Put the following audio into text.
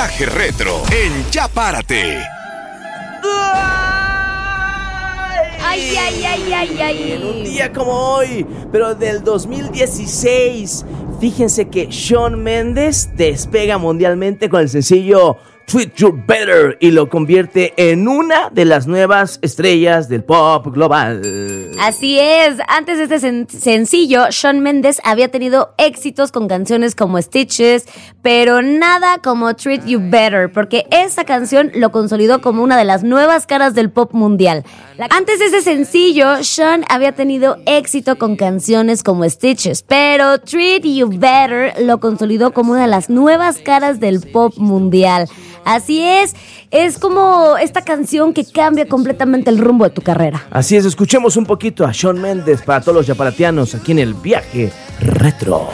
Viaje Retro en Ya Párate. Ay. En un día como hoy, pero del 2016, fíjense que Shawn Mendes despega mundialmente con el sencillo Treat You Better y lo convierte en una de las nuevas estrellas del pop global. Así es, antes de este sencillo, Shawn Mendes había tenido éxitos con canciones como Stitches, pero nada como Treat You Better, porque esa canción lo consolidó como una de las nuevas caras del pop mundial. Antes de ese sencillo, Shawn había tenido éxito con canciones como Stitches, pero Treat You Better lo consolidó como una de las nuevas caras del pop mundial. Así es como esta canción que cambia completamente el rumbo de tu carrera. Así es, escuchemos un poquito a Shawn Mendes para todos los yaparatianos aquí en el Viaje Retro.